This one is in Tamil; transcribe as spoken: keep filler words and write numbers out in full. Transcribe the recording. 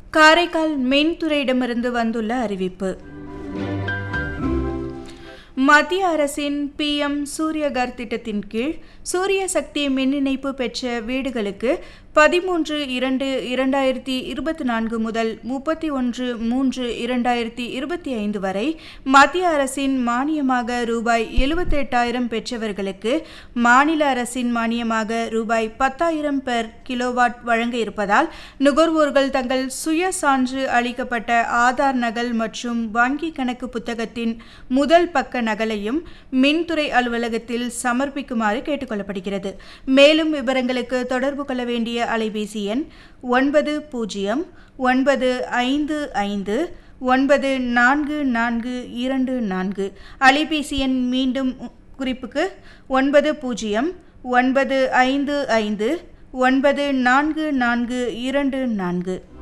காரைக்கால் மின்துறையிடமிருந்து வந்துள்ள அறிவிப்பு. மத்திய அரசின் பி எம் சூரியகர் திட்டத்தின் கீழ் சூரிய சக்தி மின் இணைப்பு பெற்ற வீடுகளுக்கு பதிமூன்று இரண்டு இரண்டாயிரத்தி இருபத்தி நான்கு முதல் முப்பத்தி ஒன்று மூன்று இரண்டாயிரத்தி இருபத்தி ஐந்து வரை மத்திய அரசின் மானியமாக ரூபாய் எழுபத்தி எட்டாயிரம் பெற்றவர்களுக்கு மாநில அரசின் மானியமாக ரூபாய் பத்தாயிரம் பெர் கிலோவாட் வழங்க இருப்பதால் நுகர்வோர்கள் தங்கள் சுய சான்று அளிக்கப்பட்ட ஆதார் நகல் மற்றும் வங்கி கணக்கு புத்தகத்தின் முதல் பக்க நகலையும் மின்துறை அலுவலகத்தில் சமர்ப்பிக்குமாறு கேட்டுக்கொள்ளப்படுகிறது. மேலும் விவரங்களுக்கு தொடர்பு கொள்ள வேண்டிய அலைபேசி எண் ஒன்பது பூஜ்ஜியம் ஒன்பது ஐந்து ஐந்து ஒன்பது நான்கு நான்கு இரண்டு நான்கு. அலைபேசி எண் மீண்டும் குறிப்புக்கு ஒன்பது பூஜ்ஜியம் ஒன்பது ஐந்து ஐந்து ஒன்பது நான்கு நான்கு இரண்டு நான்கு.